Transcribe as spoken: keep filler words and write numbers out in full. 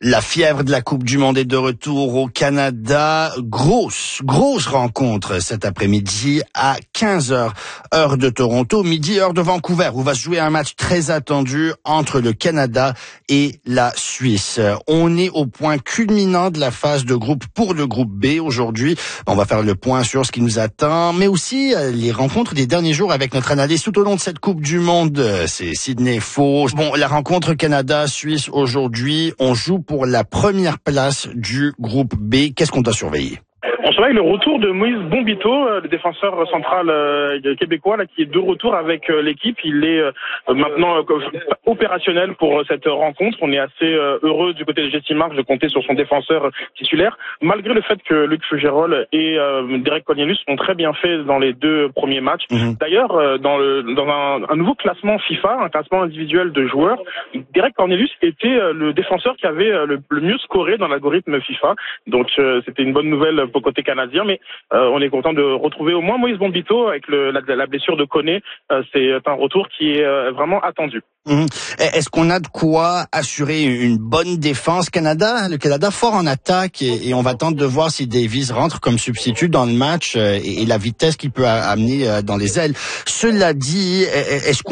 La fièvre de la Coupe du Monde est de retour au Canada. Grosse, grosse rencontre cet après-midi à quinze heures, heure de Toronto, midi, heure de Vancouver, où va se jouer un match très attendu entre le Canada et la Suisse. On est au point culminant de la phase de groupe pour le groupe B aujourd'hui. On va faire le point sur ce qui nous attend, mais aussi les rencontres des derniers jours avec notre analyste tout au long de cette Coupe du Monde. C'est Sidney Faux. Bon, la rencontre Canada-Suisse aujourd'hui, on joue pour pour la première place du groupe B. Qu'est-ce qu'on doit surveiller? On surveille le retour de Moïse Bombito, le défenseur central euh, québécois, là, qui est de retour avec euh, l'équipe. Il est euh, maintenant euh, opérationnel pour euh, cette rencontre. On est assez euh, heureux du côté de Jesse Marsh de compter sur son défenseur titulaire, malgré le fait que Luc Fuggerol et euh, Derek Cornelius ont très bien fait dans les deux premiers matchs. Mmh. D'ailleurs, euh, dans, le, dans un, un nouveau classement FIFA, un classement individuel de joueurs, Derek Cornelius était euh, le défenseur qui avait euh, le, le mieux scoré dans l'algorithme FIFA. Donc euh, c'était une bonne nouvelle pour côté canadien, mais euh, on est content de retrouver au moins Moïse Bombito avec le, la, la blessure de Koné. Euh, c'est un retour qui est euh, vraiment attendu. Mmh. Est-ce qu'on a de quoi assurer une bonne défense Canada? Le Canada fort en attaque et, et on va attendre de voir si Davies rentre comme substitut dans le match euh, et, et la vitesse qu'il peut amener euh, dans les ailes. Cela dit, est-ce